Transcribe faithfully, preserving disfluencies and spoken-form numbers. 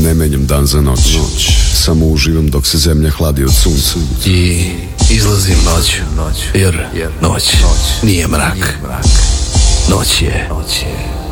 ne menjam dan za noć, samo uživam dok se zemlja hladi od sunca. I izlazim noć, jer noć nije mrak, noć je